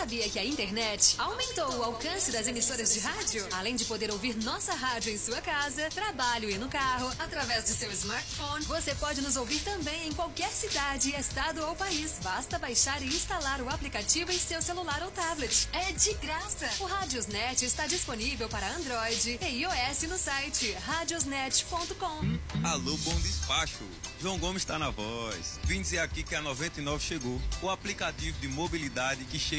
sabia que a internet aumentou o alcance das emissoras de rádio? Além de poder ouvir nossa rádio em sua casa, trabalho e no carro, através de seu smartphone, você pode nos ouvir também em qualquer cidade, estado ou país. Basta baixar e instalar o aplicativo em seu celular ou tablet. É de graça! O Radiosnet está disponível para Android e iOS no site radiosnet.com. Alô, bom despacho. João Gomes está na voz. Vim dizer aqui que a 99 chegou. O aplicativo de mobilidade que chega